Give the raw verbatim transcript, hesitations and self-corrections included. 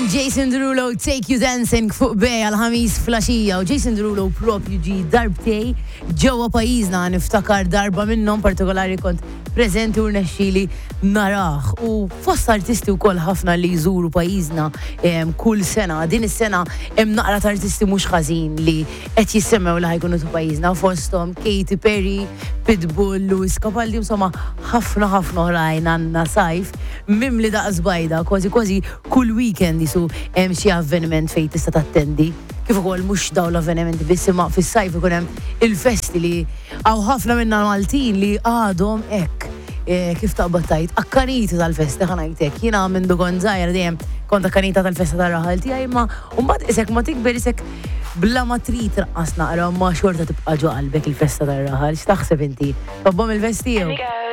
Jason Derulo Take You Dancing fuq bej għal-ħamis flasġija u Jason Derulo propju ġi darbtej ġewwa pajjiżna niftakar darba minnhom partikolari kont preżenti u rnexxieli naraħ u fost artisti wkoll ħafna li jżuru pajjiżna kull sena. Din is-sena hemm naqra ta' artisti mhux ħażin li qed jissemmew li ħajkunu tu pajjiżna fosthom Katy Perry, Pitbull, Luis Capaldi, insomma ħafna ħafna oħrajn għandna sajf mimli daqs bajda kważi kważi kull weekend jisu hemm xi avveniment fejn tista' tattendi. Kif ukoll mhux dawn l-avvenimenti biss imma fis-sajf ikun hemm il-festi li hawn ħafna minna Maltin li għadhom hekk kif taqbad tajt akkaniti tal-festi ħanajtek. Jiena minn dukon żgħir dejjem kont akkanita tal-festa tar-raħal tiegħi imma mbagħad isek ma tikber isek bla ma trid raqqas naqra ma xorta tibqa' ġo qalbek il-festa tar-raħal. X'taħseb inti? Tobbhom il-festi jew?